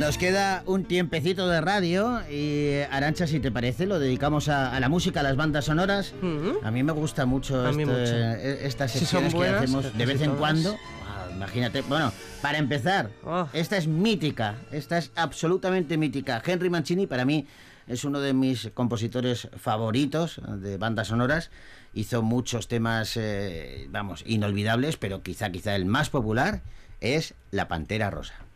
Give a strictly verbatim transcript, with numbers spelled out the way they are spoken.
Nos queda un tiempecito de radio y, Arantxa, si te parece, lo dedicamos a, a la música, a las bandas sonoras. Mm-hmm. A mí me gusta mucho, este, mucho. estas secciones si buenas, que hacemos de vez en cuando. Wow, imagínate, bueno, para empezar, oh. esta es mítica, esta es absolutamente mítica. Henry Mancini, para mí, es uno de mis compositores favoritos de bandas sonoras. Hizo muchos temas, eh, vamos, inolvidables, pero quizá, quizá el más popular es La Pantera Rosa.